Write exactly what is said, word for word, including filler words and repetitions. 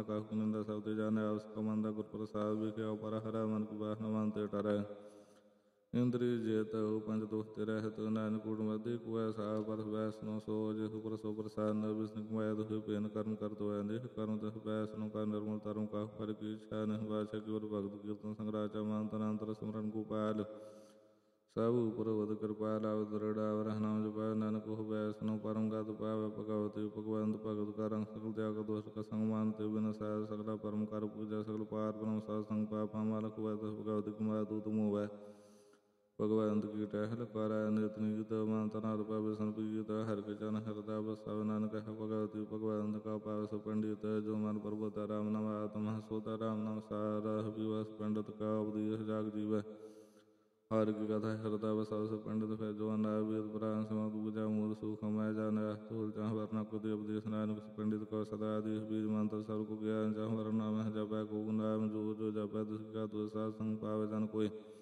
ਮਾਨੈ ਕਾਹੂ ਕੀ ਨਿੰਦਾ ਸਭ ਤੇ ਜਾਣੈ ਆਪ ਸਕਾ ਮੰਦਾ ਗੁਰ ਪ੍ਰਸਾਦ ਵਿਖਿਆ ਪਰ ਹਰਾ ਮਨ ਕੀ ਬਾਸਨਾ ਮਨ ਤੇ ਟਰੈ ਇੰਦਰੀ ਜੇਤ ਹੋ ਪੰਜ ਦੋਖ ਤੇ ਰਹਿਤ ਨਾਨਕ ਕੂੜ ਮਧਿ ਕੁਐ ਸਾ ਪਰ ਵੈਸਨੋ ਸੋ ਜਿਹੁ ਪਰ ਸੋ ਪ੍ਰਸਾਦ ਨ ਵਿਸਨ ਕਮਾਇ ਦੁਖ ਪੇਨ ਕਰਮ ਕਰ ਤੋਐ ਦੇਖ ਕਰਮ ਤਹ ਵੈਸਨੋ ਕਰ ਨਿਰਮਲ ਧਰਮ ਕਾਹੂ ਕਰ ਕੀ ਇਛਾ ਨਹਿ ਵਾਚੈ ਗੁਰ ਭਗਤ ਕੀਰਤਨ ਸੰਗਰਾਚਾ ਮਨ ਤਨ ਅੰਤਰ ਸਿਮਰਨ ਗੋਪਾਲ ਸਭ ਉਪਰ ਵਦ ਕਿਰਪਾਲ ਆਵ ਦਰੜਾ ਵਰਹ ਨਾਮ ਜਪੈ ਨਾਨਕ ਉਹ ਵੈਸਨੋ ਪਰਮ ਗਤ ਪਾਵੈ ਭਗਵਤੀ ਭਗਵੰਤ ਭਗਤ ਕਾ ਰੰਗ ਸਕਲ ਤਿਆਗ ਦੋਸ਼ ਕਾ ਸੰਗ ਮਾਨ ਤੇ ਬਿਨ ਸਹਿ ਸਗਲਾ ਪਰਮ ਕਰ ਪੂਜਾ ਸਗਲ ਪਾਰ ਬ੍ਰਹਮ ਸਾਧ ਸੰਗ ਪਾਪਾ ਮਾਲਕ ਵੈ ਤਸ ਭਗਵਤੀ ਕੁਮਾਰ ਦੂਤ ਮੋਵੈ ਭਗਵੰਤ ਕੀ ਟਹਿਲ ਕਰੈ ਨਿਤ ਨਿਤ ਮਨ ਤਨ ਹਰਿ ਪਾਵੈ ਸਨ ਪੀਤ ਹਰਿ ਕੇ ਚਰਨ ਹਿਰਦੈ ਬਸੈ ਨਾਨਕ ਹੈ ਭਗਵਤੀ ਭਗਵੰਤ ਕਾ ਪਾਵੈ ਸੋ ਪੰਡਿਤ ਜੋ ਮਨ ਪ੍ਰਭੁ ਰਾਮ ਨਾਮ ਆਤਮ ਸੋਤਾ ਰਾਮ ਨਾਮ ਸਾਰਾ ਵਿਵਸ ਪੰਡਿਤ ਕਾ ਉਪਦੇਸ਼ ਜਾਗ ਜੀਵੈ ਹਰਿ ਕੀ ਕਥਾ ਹਿਰਦੈ ਬਸੈ ਸੋ ਪੰਡਿਤ ਫਿਰ ਜੋ ਨਾ ਵੇਦ ਪੁਰਾਨ ਸਮਤ ਪੂਜਾ ਮੂਲ ਸੁਖ ਮੈਂ ਜਾਣੈ ਤੋਲ ਚਾਹ ਵਰਨਾ ਕੋ ਦੇ ਉਪਦੇਸ਼ ਨਾਨਕ ਪੰਡਿਤ ਕੋ ਸਦਾ ਆਦੇਸ਼ ਬੀਜ ਮੰਤਰ ਸਭ ਕੋ ਗਿਆਨ ਚਾਹ ਵਰਨ ਨਾਮ ਜਪੈ ਕੋ ਨਾਮ ਜੋ ਜੋ ਜਪੈ ਤਿਸ ਕਾ ਤੁ ਸਾਧ ਸੰਗ ਪਾਵੈ ਜਨ ਕੋਈ